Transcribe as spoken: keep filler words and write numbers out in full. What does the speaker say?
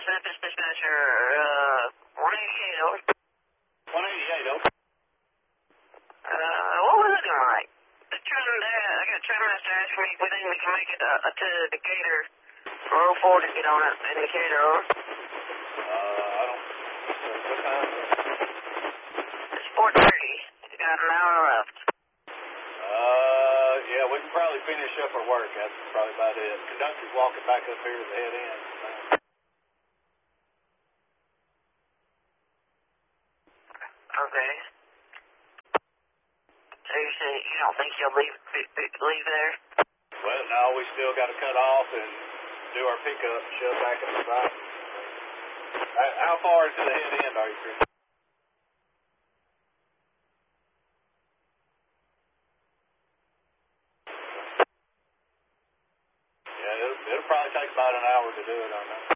Memphis dispatcher, uh, one eighty-eight, over. one eighty-eight, over. Uh, what was it looking like? The trim there, I got a trim master asking me if we think we can make it uh, to Decatur. Row four to get on it, indicator, over. Uh, I don't, what time? It's four thirty. You got an hour left. Uh, yeah, we can probably finish up our work. That's probably about it. Conductor's walking back up here to the head end. Okay. So you say you don't think you'll leave leave there? Well, no, we still got to cut off and do our pickup and shove back in the side. How far into the head end are you, Chris? Yeah, it'll, it'll probably take about an hour to do it on that.